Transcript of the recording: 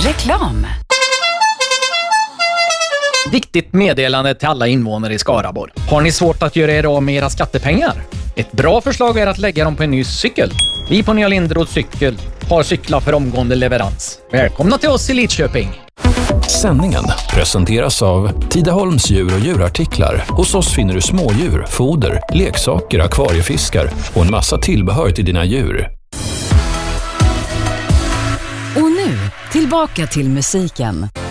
Reklam. Viktigt meddelande till alla invånare i Skaraborg. Har ni svårt att göra er av med era skattepengar? Ett bra förslag är att lägga dem på en ny cykel. Vi på Nya Linderoth Cykel har cyklar för omgående leverans. Välkomna till oss i Lidköping. Sändningen presenteras av Tidaholms djur- och djurartiklar. Hos oss finner du smådjur, foder, leksaker, akvariefiskar och en massa tillbehör till dina djur. Och nu, tillbaka till musiken.